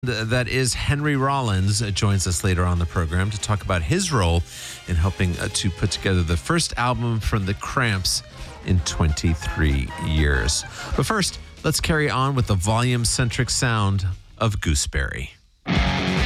That is Henry Rollins joins us later on the program to talk about his role in helping to put together the first album from the Cramps in 23 years. But first, let's carry on with the volume-centric sound of Gooseberry.